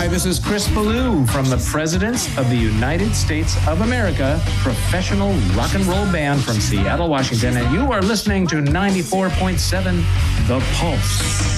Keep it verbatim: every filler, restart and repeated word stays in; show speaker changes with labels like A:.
A: this is Chris Ballou from the Presidents of the United States of America, professional rock and roll band from Seattle, Washington, and you are listening to ninety-four point seven The Pulse.